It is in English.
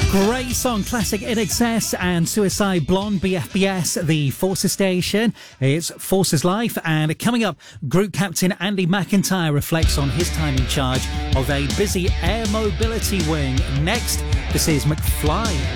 Great song, classic In Excess and Suicide Blonde, BFBS, the Forces Station. It's Forces Life, and coming up, Group Captain Andy McIntyre reflects on his time in charge of a busy air mobility wing. Next, this is McFly.